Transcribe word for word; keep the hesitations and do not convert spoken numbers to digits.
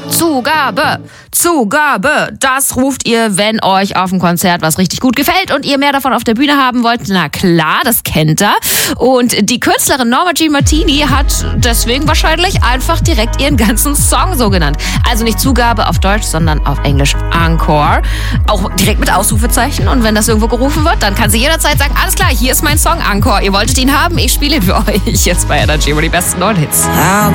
Zugabe, Zugabe, das ruft ihr, wenn euch auf dem Konzert was richtig gut gefällt und ihr mehr davon auf der Bühne haben wollt. Na klar, das kennt ihr. Und die Künstlerin Norma Jean Martini hat deswegen wahrscheinlich einfach direkt ihren ganzen Song so genannt. Also nicht Zugabe auf Deutsch, sondern auf Englisch Encore. Auch direkt mit Ausrufezeichen. Und wenn das irgendwo gerufen wird, dann kann sie jederzeit sagen, alles klar, hier ist mein Song Encore. Ihr wolltet ihn haben, ich spiele ihn für euch. Jetzt bei Energy, wo die besten neuen Hits.